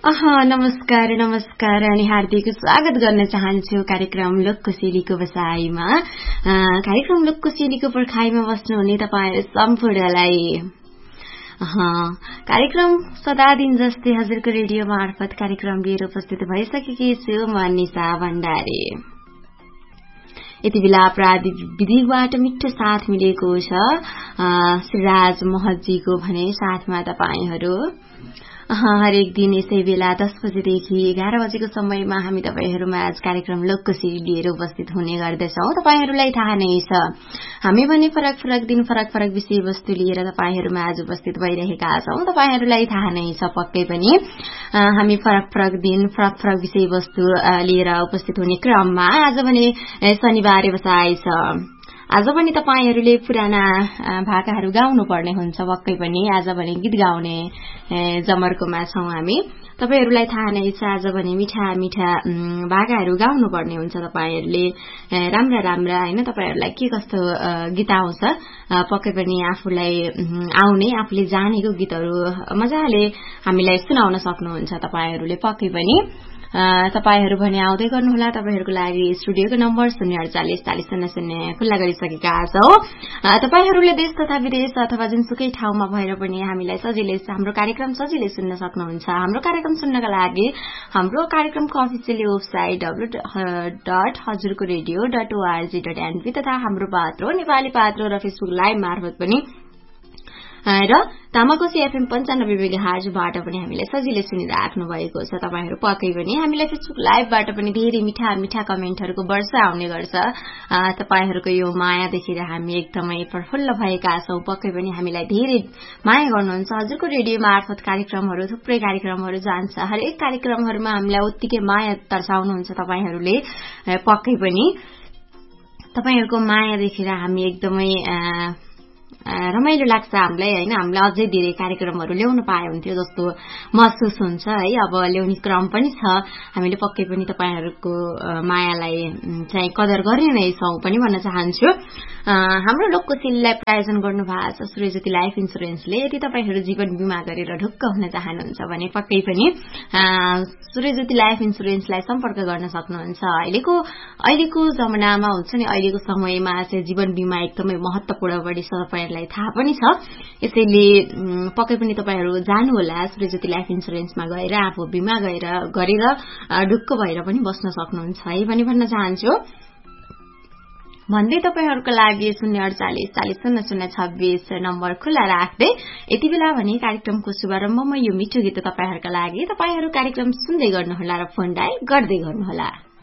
नमस्कार नमस्कार अनि हार्दिक स्वागत गर्न चाहन्छु कार्यक्रम लोककोसेलीको बसाइमा। कार्यक्रम लोककोसेलीको पर्खाइमा बस्नुहुने तपाईहरु सम्पूर्णलाई कार्यक्रम सदा दिन जस्तै हजुरको रेडियो मार्फत कार्यक्रम लिएर उपस्थित भइसकेकी छु म निशा भण्डारी। यति बेला प्राविधिक विधिबाट मिठो साथ मिलेको छ श्रीराज महतजीको भने साथमा तपाईहरु हरेक दिन यसै बेला 10 बजेदेखि 11 बजेको समयमा हामी तपाईहरुमा आज कार्यक्रम लोककोसेली लिएर उपस्थित हुने गर्दछौं। तपाईहरुलाई थाहा नै छ हामी भने फरक फरक दिन फरक फरक विषयवस्तु लिएर तपाईहरुमा आज उपस्थित भइरहेका छौं। तपाईहरुलाई थाहा नै छ पक्कै पनि हामी फरक फरक दिन फरक फरक विषयवस्तु लिएर उपस्थित हुने क्रममा आज भने शनिबार बसाइ छ। आज पनि तपाईहरुले पुराना भाकाहरू गाउनु पर्ने हुन्छ। पक्कै पनि आज भने गीत गाउने जमर्कोमा छौं हामी। तपाईहरुलाई थाहा नै छ आज भने मिठा मिठा भाकाहरू गाउनु पर्ने हुन्छ। तपाईहरुले राम्रा राम्रा हैन तपाईहरुलाई के कस्तो गीत आउँछ पक्कै पनि आफूलाई आउने आफूले जानेको गीतहरू मजाले हामीलाई सुनाउन सक्नुहुन्छ। तपाईहरुले पक्कै पनि तपाईहरु भने आउँदै गर्नुहोला। तपाईहरुको लागि स्टुडियोको नम्बर 0484000 खुल्ला गरिसकेका छौं। तपाईहरुले देश तथा विदेश अथवा जुनसुकै ठाउँमा भएर पनि हामीलाई सजिलै हाम्रो कार्यक्रम सजिलै सुन्न सक्नुहुन्छ। हाम्रो कार्यक्रम सुन्नका लागि हाम्रो कार्यक्रमको अफिसियल वेबसाइट www.hazurkoradio.org.np तथा हाम्रो पात्रो नेपाली पात्रो र फेसबुक लाइभ मार्फत पनि र तामाकोसी एफएम 95 मेगाहर्ज बाट पनि हामीलाई सजिलै सुनिराख्नु भएको छ। तपाईहरु पक्कै पनि हामीलाई फेसबुक लाइभ बाट पनि धेरै मिठा मिठा कमेन्टहरुको वर्षा आउने गर्छ। तपाईहरुको यो माया देखेर हामी एकदमै प्रफुल्ल भएका छौं। पक्कै पनि हामीलाई धेरै माया गर्नुहुन्छ। हजुरको रेडियो मार्फत कार्यक्रमहरु थुप्रै कार्यक्रमहरु जान्छ। हरेक कार्यक्रमहरुमा हामीलाई उत्तिकै माया दर्शाउनुहुन्छ तपाईहरुले। पक्कै पनि तपाईहरुको माया देखेर हामी एकदमै रमाइलो लाग्छ हामीलाई हैन। हामीलाई अझै धेरै कार्यक्रमहरु ल्याउन पाए हुन्थ्यो जस्तो महसुस हुन्छ है। अब ल्याउने क्रम पनि छ। हामीले पक्कै पनि तपाईहरुको मायालाई चाहिँ कदर गर्ने नै छौं पनि भन्न चाहन्छु। हाम्रो लोककोसेलीलाई प्रायोजन गर्नु भएको छ सूर्यज्योति लाइफ इन्स्योरेन्सले। यदि तपाईहरु जीवन बीमा गरेर ढुक्क हुन चाहनुहुन्छ भने पक्कै पनि सूर्यज्योति लाइफ इन्स्योरेन्सलाई सम्पर्क गर्न सक्नुहुन्छ। अहिलेको जमानामा हुन्छ नि अहिलेको समयमा चाहिँ जीवन बीमा एकदमै महत्त्वपूर्ण बढी छ। तपाईहरुलाई थाहा पनि छ। यसैले पक्कै पनि तपाईहरु जानु होला सूर्यज्योति लाइफ इन्स्योरेन्समा गएर आफू बीमा गरेर ढुक्क भएर पनि बस्न सक्नुहुन्छ है भनी भन्न चाहन्छु। भन्दै तपाईहरुको लागि 048400026 नम्बर खुल्ला राख्दै यति बेला भने कार्यक्रमको शुभारम्भमा यो मिठो गीत तपाईहरुका लागि। तपाईहरु कार्यक्रम सुन्दै गर्नुहोला र फोन डायल गर्दै गर्नुहोला।